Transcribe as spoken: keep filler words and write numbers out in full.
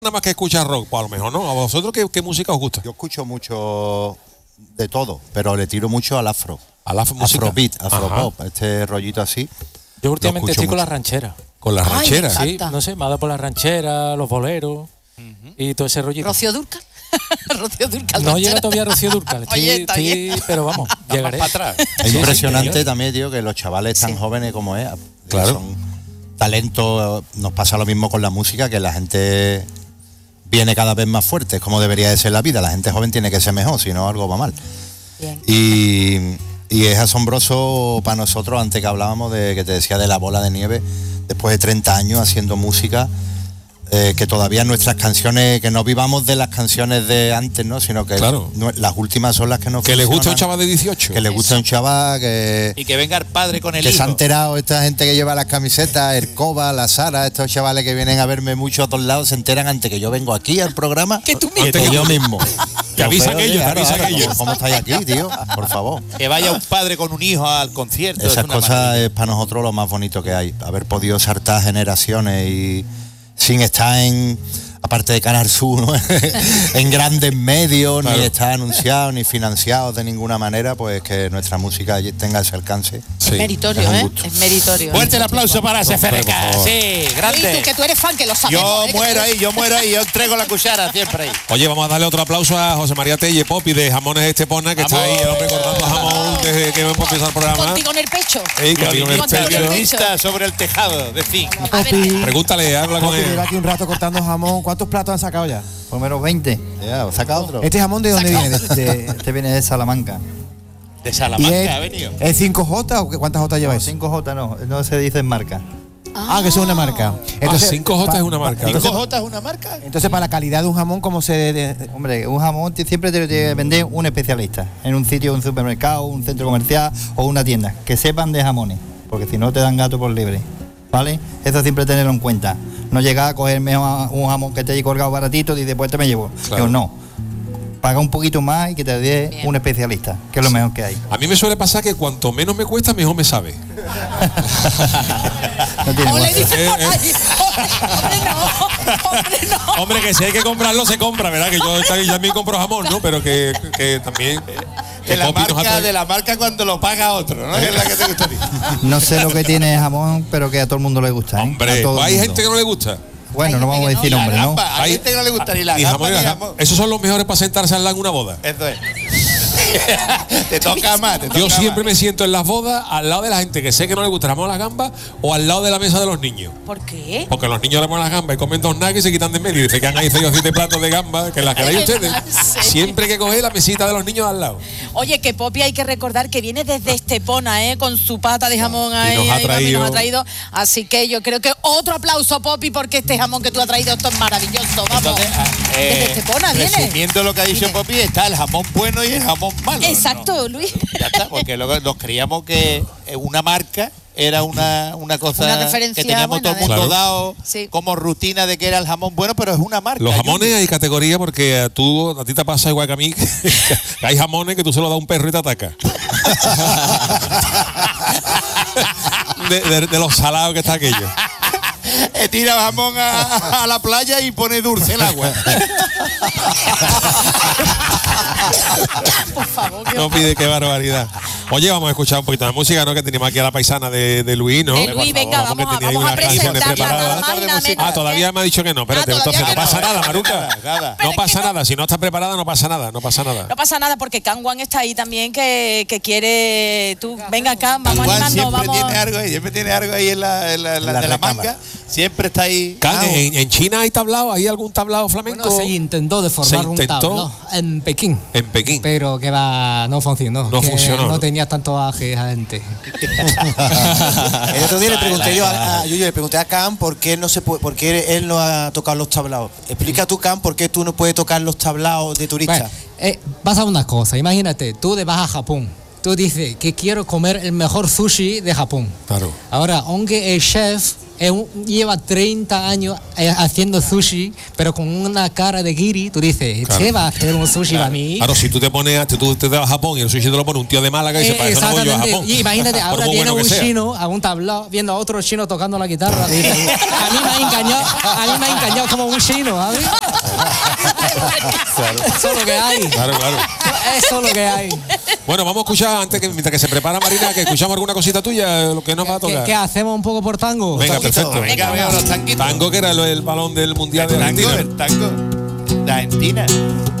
Nada más que escuchar rock, pues a lo mejor, ¿no? ¿A vosotros qué, qué música os gusta? Yo escucho mucho de todo, pero le tiro mucho al afro. Al afro música. Afrobeat, afropop, este rollito así. Yo últimamente estoy mucho. con la ranchera. Con la ranchera. Sí, no sé, me ha dado por la ranchera, los boleros uh-huh. y todo ese rollito. ¿Rocío Dúrcal? Rocío Dúrcal. No llega todavía Rocío Dúrcal. Estoy, Oye, está estoy, bien. pero vamos, llegaré. Para atrás. Es Sí, impresionante sí, también, tío, que los chavales tan Sí. jóvenes como es, Claro. son talentos. Nos pasa lo mismo con la música, que la gente viene cada vez más fuerte, es como debería de ser la vida. La gente joven tiene que ser mejor, si no algo va mal. Bien. Y, y es asombroso para nosotros, antes que hablábamos de que te decía de la bola de nieve, después de treinta años haciendo música, eh, que todavía nuestras canciones, que no vivamos de las canciones de antes, ¿no? Sino que Claro. no- las últimas son las que nos Que les gusta un funcionan. chaval de dieciocho. Que le gusta un chaval, que, Y que venga el padre con el que se hijo. ha enterado esta gente que lleva las camisetas, el Coba, la Sara, estos chavales que vienen a verme mucho a todos lados, se enteran antes que yo vengo aquí al programa, Que tú que mismo. yo mismo. Te avisa Lo feo, aquello, te claro, avisa claro, aquello. ¿cómo- ¿Cómo estáis aquí, tío? Por favor. Que vaya un padre con un hijo al concierto. Esas es una cosas maravilla. es para nosotros lo más bonito que hay. Haber podido saltar generaciones y sin estar en, aparte de Canal Sur, ¿no? en grandes medios, Claro. ni estar anunciados, ni financiados de ninguna manera, pues que nuestra música tenga ese alcance. Sí. Es meritorio, Es un ¿eh? gusto. Es meritorio. Fuerte el aplauso para ese Hombre, por F R K. favor. Sí, Luis, grande. tú, que tú eres fan, que lo sabemos. Yo ¿eh? Que muero tú- ahí, yo muero ahí. Yo entrego la cuchara siempre ahí. Oye, vamos a darle otro aplauso a José María Telle Popi de Jamones Estepona, que está ¡Vamos! ahí, el hombre cortando jamón desde que hemos empezado el programa. Contigo en el pecho. Ey, que había un Contigo en el experto. pecho. Vista sobre el tejado de zinc. A ver, Pregúntale, habla con Popi, él. lleva aquí un rato cortando jamón. ¿Cuántos platos han sacado ya? Por lo menos veinte. Ya, saca otro. ¿Este jamón de dónde viene? De- de- Este viene de Salamanca. De ¿Y Salamanca ha venido. es, es cinco J o qué- cuántas J lleváis? cinco J no, no se dice en marca. Ah, que eso es una marca. Ah, cinco J es una marca. ¿cinco Entonces, J es una marca? entonces, para la calidad de un jamón, ¿cómo se...? de- de- Hombre, un jamón te- siempre te lo tiene que vender un especialista. En un sitio, un supermercado, un centro comercial o una tienda. Que sepan de jamones. Porque si no te dan gato por libre. ¿Vale? Eso siempre tenerlo en cuenta. No llegar a cogerme un jamón que te haya colgado baratito y después te me llevo. Claro. Digo, no. Paga un poquito más y que te dé Bien. un especialista, que es lo mejor que hay. A mí me suele pasar que cuanto menos me cuesta, mejor me sabe. No tiene o le más. dices Eh, por eh. ahí. Hombre, no. Hombre, no. Hombre, que si hay que comprarlo, se compra, ¿verdad? Que yo, yo también compro jamón, ¿no? Pero que, que también... que De la, Popi nos marca, atrae. de la marca cuando lo paga otro, ¿no? Es la que te gustaría. No sé lo que tiene el jamón, pero que a todo el mundo le gusta. ¿eh? Hombre, A todo el hay mundo. gente que no le gusta. Bueno, Hay no vamos a gente que decir no. nombre, La ¿no? gamba, a Hay- gente que no le gusta ni la Ni gamba jamón, ni ni jamón. jamón. Esos son los mejores para sentarse al lado en una boda. Eso es. te toca más, te toca Yo siempre más. me siento en las bodas al lado de la gente que sé que no le gusta el jamón a las gambas o al lado de la mesa de los niños. ¿Por qué? Porque los niños le ponen las gambas y comen dos nuggets y se quitan de en medio y se quedan ahí seis o siete platos de gambas que las queráis ustedes. Sí. Siempre hay que coger la mesita de los niños al lado. Oye, que Popi hay que recordar que viene desde Estepona, ¿eh? Con su pata de jamón ahí. nos ha ahí, papi, traído- nos ha traído. Así que yo creo que otro aplauso, Popi, porque este jamón que tú has traído, esto es maravilloso. Vamos. Entonces, ah, desde eh, Estepona viene. resumiendo lo que ha dicho Dime. Popi, está el jamón bueno y el jamón malo. Exacto, ¿no? Luis. Ya está, porque luego nos creíamos que una marca era una, una cosa Una referencia que teníamos buena, todo el mundo ¿eh? dado Sí. como rutina de que era el jamón bueno, pero es una marca. Los Yo- jamones hay categoría porque a, tú, a ti te pasa igual que a mí, que hay jamones que tú se los das a un perro y te ataca. de, de- de los salados que está aquello. Eh, tira jamón a, a la playa y pone dulce el agua. Por favor, que No pide qué barbaridad. Oye, vamos a escuchar un poquito de música, ¿no? Que tenemos aquí a la paisana de, de Luis, ¿no? De Luis, Por venga, favor, que vamos a- tenía ahí vamos a unas canciones presentarla, preparadas. nada más y nada menos. Ah, todavía me ha dicho que no. Espérate, Ah, todavía entonces no que no. pasa nada, Maruca. Nada, nada. Pero No es pasa que no- nada. Si no estás preparada, no pasa nada. No pasa nada. No pasa nada porque Kangwan está ahí también que, que quiere tú venga acá, vamos Juan a animarnos, siempre vamos. tiene algo ahí, siempre tiene algo ahí en la, en la, en la- La de la recámara. manga. Siempre está ahí. Can, Ah, ¿en, en China hay tablao? ¿Hay algún tablao flamenco? Bueno, se intentó de formar ¿Se un intentó? tablao en Pekín, En Pekín. pero que va, no funcionó. No que funcionó, No ¿no? tenía tanto aje gente. El otro día le pregunté yo a, a Yuyu, le pregunté a Cam por qué no se puede, por qué él no ha tocado los tablaos. Explica tú, Cam, por qué tú no puedes tocar los tablaos de turista. Bueno, eh, pasa una cosa, imagínate, tú te vas a Japón tú dices que quiero comer el mejor sushi de Japón. Claro. Ahora, aunque el chef es un- lleva treinta años eh, haciendo sushi, pero con una cara de guiri, tú dices, Claro. ¿qué va a hacer un sushi para mí? Claro, si tú te pones, a- tú te vas a Japón y el sushi te lo pone un tío de Málaga y dice, Eh, para eso no voy yo a exactamente. Japón. Y imagínate, Por ahora muy viene bueno un que sea. chino a un tablao viendo a otro chino tocando la guitarra. y dice, a mí me ha engañado, a mí me ha engañado como un chino, ¿sabes? Eso es lo que hay. Claro, claro. Eso es lo que hay. Bueno, vamos a escuchar, antes que mientras que se prepara Marina, que escuchamos alguna cosita tuya, lo que nos va a ¿Qué, tocar. qué hacemos un poco por tango? Venga, perfecto. Venga, venga, los tanquitos. Tango, que era el, el balón del Mundial de Tango, Argentina. el tango de Argentina.